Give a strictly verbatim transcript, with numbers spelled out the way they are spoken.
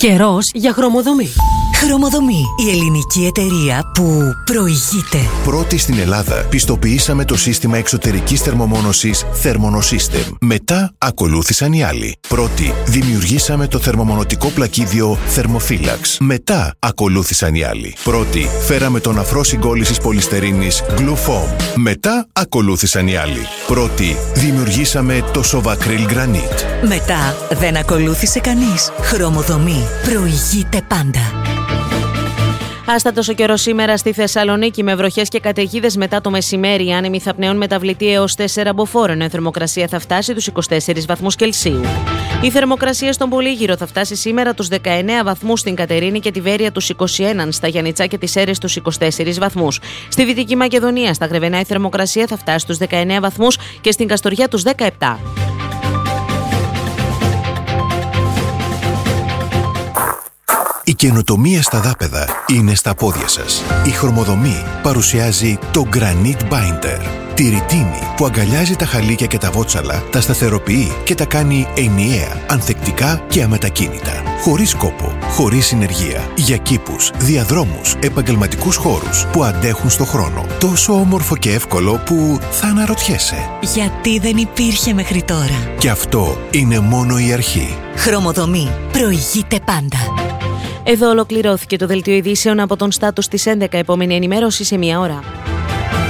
Καιρός για χρωμοδομή. Χρωμοδομή, η ελληνική εταιρεία που προηγείται. Πρώτη στην Ελλάδα πιστοποιήσαμε το σύστημα εξωτερικής θερμομόνωσης Thermonosystem. Μετά ακολούθησαν οι άλλοι. Πρώτη δημιουργήσαμε το θερμομονωτικό πλακίδιο Thermophilax. Μετά ακολούθησαν οι άλλοι. Πρώτη φέραμε τον αφρό συγκόλλησης πολυστερίνης Glufoam. Μετά ακολούθησαν οι άλλοι. Πρώτη δημιουργήσαμε το Sovacryl Granite. Μετά δεν ακολούθησε κανείς. Χρωμοδομή προηγείται πάντα. Άστατος ο καιρός σήμερα στη Θεσσαλονίκη με βροχές και καταιγίδες μετά το μεσημέρι. Οι άνεμοι θα πνέουν μεταβλητή έως τέσσερα μποφόρ, ενώ η θερμοκρασία θα φτάσει τους είκοσι τέσσερις βαθμούς Κελσίου. Η θερμοκρασία στον Πολύγυρο θα φτάσει σήμερα τους δεκαεννέα βαθμούς, στην Κατερίνη και τη Βέρεια τους είκοσι ένα, στα Γιαννιτσά και τις Σέρρες τους είκοσι τέσσερις βαθμούς. Στη Δυτική Μακεδονία, στα Γρεβενά, η θερμοκρασία θα φτάσει τους δεκαεννέα βαθμούς και στην Καστοριά τους δεκαεπτά. Η καινοτομία στα δάπεδα είναι στα πόδια σας. Η Χρωμοδομή παρουσιάζει το Granite Binder. Τη ρητίνη που αγκαλιάζει τα χαλίκια και τα βότσαλα, τα σταθεροποιεί και τα κάνει ενιαία, ανθεκτικά και αμετακίνητα. Χωρίς κόπο, χωρίς συνεργεία. Για κήπους, διαδρόμους, επαγγελματικούς χώρους που αντέχουν στο χρόνο. Τόσο όμορφο και εύκολο που θα αναρωτιέσαι. Γιατί δεν υπήρχε μέχρι τώρα. Και αυτό είναι μόνο η αρχή. Χρωμοδομή προηγείται πάντα. Εδώ ολοκληρώθηκε το δελτίο ειδήσεων από τον Στάτους της έντεκα. Επόμενη ενημέρωση σε μία ώρα.